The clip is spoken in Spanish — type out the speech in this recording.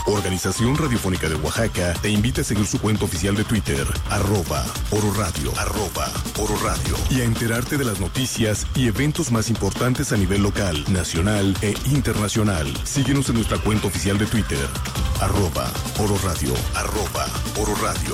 Organización Radiofónica de Oaxaca te invita a seguir su cuenta oficial de Twitter, @ororadio, @ororadio, y a enterarte de las noticias y eventos más importantes a nivel local, nacional e internacional. Síguenos en nuestra cuenta oficial de Twitter, @ororadio, @ororadio.